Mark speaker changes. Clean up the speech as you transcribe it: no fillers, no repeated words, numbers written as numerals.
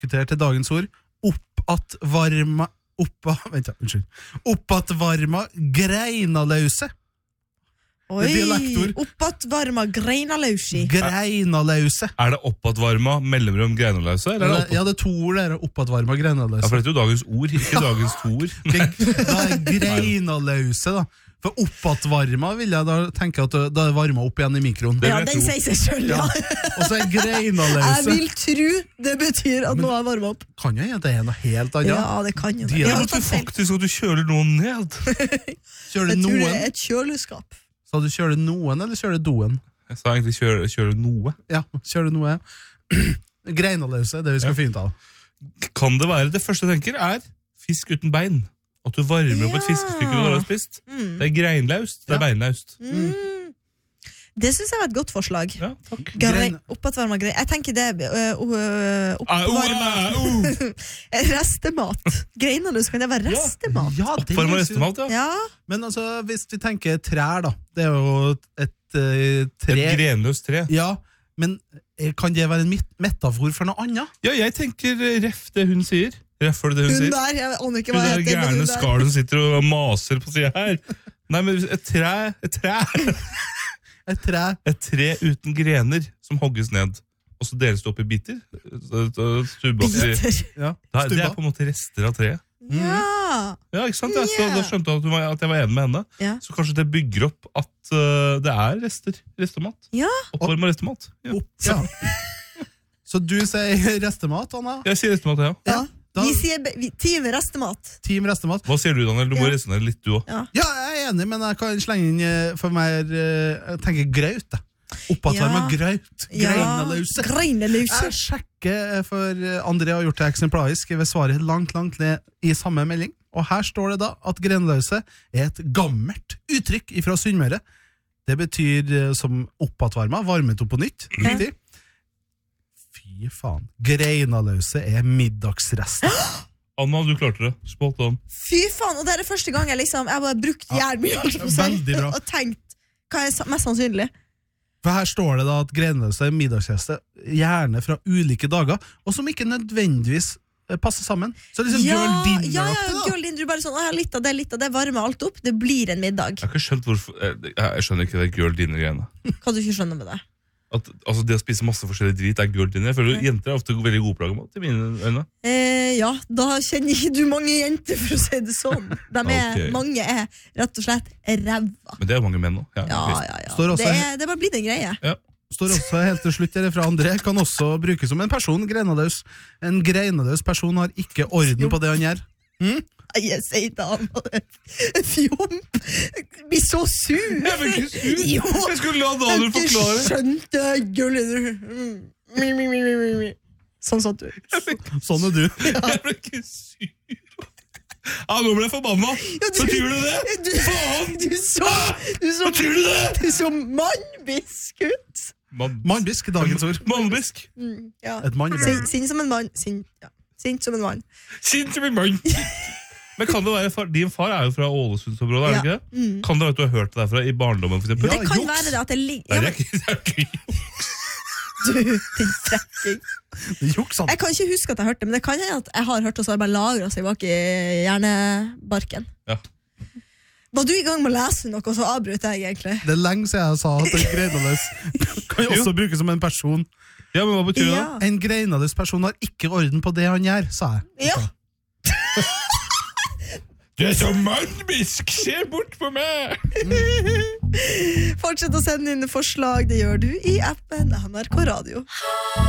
Speaker 1: diskutere til dagens ord Oppatvarma greinalause.
Speaker 2: Oi,
Speaker 1: dialektord.
Speaker 2: oppatvarma greinalausi.
Speaker 1: Greinalause.
Speaker 3: Det oppatvarma mellomrom greinalause? Eller det
Speaker 1: Ja, det 2 ord der, oppatvarma greinalause.
Speaker 3: Ja, for dette jo dagens ord, ikke dagens 2 ord.
Speaker 1: Da greinalause, da. For oppatvarma vil jeg da tenke at da varma opp igjen i mikroen.
Speaker 2: Ja, den sier seg selv, ja.
Speaker 1: Og så greinalause.
Speaker 2: Jeg vil tro det betyr at noe har varmet opp.
Speaker 1: Kan jo det noe helt annet.
Speaker 2: Ja, det kan jo det.
Speaker 1: De
Speaker 3: Ja,
Speaker 1: har
Speaker 3: men faktisk at du kjøler noen ned.
Speaker 1: Kjører
Speaker 2: Jeg
Speaker 1: du
Speaker 2: tror det
Speaker 1: noen?
Speaker 2: er et kjøleskap.
Speaker 1: Sa du kjører du noen, eller kjører du doen?
Speaker 3: Jeg sa egentlig kjøler noe.
Speaker 1: Ja, kjører du noe. Greinalause, det vi skal finne ut av.
Speaker 3: Kan det være det første jeg tenker fisk uten bein? At du varmer opp et fiskestykke du har spist. Det greinlaust, det beinlaust.
Speaker 2: Det synes jeg var et godt forslag.
Speaker 3: Ja, takk.
Speaker 2: Oppatvarma grein. Jeg tenker det oppvarma restemat. Greinaløs, kan det være restemat?
Speaker 1: Ja, det
Speaker 3: Oppvarma
Speaker 1: er
Speaker 3: restemat, ja.
Speaker 2: Ja.
Speaker 1: Men altså, hvis vi tenker trær da, det er jo et tre.
Speaker 3: Et grenløst tre.
Speaker 1: Ja, men kan det være en metafor for noe annet?
Speaker 3: Ja, jeg tenker ref det hun sier. Ref det hun sier.
Speaker 2: Hun der, jeg aner ikke
Speaker 3: Hun
Speaker 2: hva
Speaker 3: der
Speaker 2: jeg heter. men
Speaker 3: gærne
Speaker 2: hun der.
Speaker 3: skaren som sitter og maser på siden her. Nei, men et tre.
Speaker 1: Et tre.
Speaker 3: Et tre uten grener som hogges ned. Og så deles det opp i biter.
Speaker 2: Biter.
Speaker 1: Ja,
Speaker 3: Det på en måte rester av treet.
Speaker 2: Ja.
Speaker 3: Ja, ikke sant? Så da skjønte jeg at jeg var enig med henne.
Speaker 2: Ja.
Speaker 3: Så kanskje det bygger opp at det restemat.
Speaker 2: Ja.
Speaker 3: Oppvarmet restemat. Ja.
Speaker 1: Ja. Så du sier restemat, Anna?
Speaker 3: Jeg sier restemat, ja.
Speaker 2: Ja.
Speaker 1: Da-
Speaker 2: Vi sier team restemat.
Speaker 1: Team restemat.
Speaker 3: Hva sier du, Daniel? Du må resonere litt, du også.
Speaker 2: Ja.
Speaker 1: Ja, jeg er enig, men jeg kan slenge inn for meg, jeg tenker graut, da. Oppatvarma
Speaker 2: Ja.
Speaker 1: graut. Greinalause.
Speaker 2: Greinalause.
Speaker 1: Jeg sjekker, for André har gjort det eksemplarisk, ved svaret langt ned i samme melding. Og her står det da at greinalause er et gammelt uttrykk fra Sunnmøre. Det betyr som oppatvarma, varmet opp på nytt. Riktig. Fy faen. Greinalause er middagsrester.
Speaker 3: Anna, du klarte det. Spot on.
Speaker 2: Fy faen, og det er første gang jeg har bare brukt jævlig
Speaker 1: Veldig bra.
Speaker 2: og tenkt hva er mest sannsynlig.
Speaker 1: For her står det da at greinalause er middagsrester, gjerne fra ulike dager, og som ikke nødvendigvis passer sammen. Så liksom girl dinner-aktig da.
Speaker 2: girl dinner, du bare sånn, litt av det varmer alt opp, det blir en middag.
Speaker 3: Jeg har ikke skjønt hvorfor Jeg skjønner ikke det girl dinner-greiene.
Speaker 2: Hva du ikke skjønner med det?
Speaker 3: Altså det å spise masse forskjellig drit girl dinner. Jeg føler jenter er ofte veldig gode på å lage mat, i mine øyne.
Speaker 2: Ja, da kjenner ikke du mange jenter, for å si det sånn.
Speaker 3: Ok.
Speaker 2: Mange er rett og slett ræva.
Speaker 3: Men det er mange menn også.
Speaker 2: Ja.
Speaker 1: Står også-
Speaker 2: Det er bare blitt en greie.
Speaker 1: Står også helt til slutt her fra André, kan også brukes som en person, greinalaus. En greinalaus person har ikke orden på det han gjør.
Speaker 2: Jeg sier til han en fjomp blir så sur.
Speaker 3: Jeg blir ikke sur.
Speaker 2: Jo,
Speaker 3: Jeg skulle la Daniel forklare.
Speaker 2: skjønte girl. Sånn satt du.
Speaker 1: Sånn er du.
Speaker 3: Jeg ble ikke sur. Nå ble jeg forbanna. Betyr det det? Faen!
Speaker 2: Du så
Speaker 3: Betyr det det?
Speaker 2: Du så mannbisk ut.
Speaker 1: Mannbisk, dagens ord.
Speaker 3: Mannbisk.
Speaker 2: Ja.
Speaker 1: Et mannebrød.
Speaker 2: Sint som en mann. Sint som en mann.
Speaker 3: Sint som en mann. Men kan det være din far er jo fra Ålesundsområdet, er det ikke det? Kan det være at du har hørt det derfra i barndommen, for eksempel?
Speaker 1: Ja,
Speaker 2: Det kan
Speaker 1: juks.
Speaker 2: være det at det ligger
Speaker 3: Nei, det er ikke
Speaker 2: Du, din trekking.
Speaker 1: Juks, han.
Speaker 2: Jeg kan ikke huske at jeg hørte det, men det kan hende at jeg har hørt og så har jeg bare lagret seg bak i hjernebarken.
Speaker 3: Ja.
Speaker 2: Var du i gang med å lese noe, og så avbrøt jeg egentlig?
Speaker 1: Det er lenge siden jeg sa at en greinalaus kan jo også brukes som en person.
Speaker 3: Ja, men hva betyr det?
Speaker 2: Ja.
Speaker 1: En greinalaus person har ikke orden på det han gjør, sa jeg.
Speaker 2: Ja.
Speaker 3: Du er så mannbisk! Se bort på meg!
Speaker 2: Fortsett å sende inn forslag, det gjør du i appen NRK Radio.